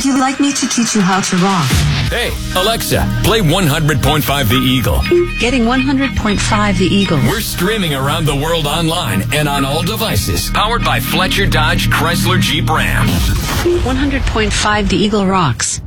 you like me to teach you how to rock? Hey, Alexa, play 100.5 The Eagle. Getting 100.5 The Eagle. We're streaming around the world online and on all devices. Powered by Fletcher Dodge Chrysler Jeep Ram. 100.5 The Eagle rocks.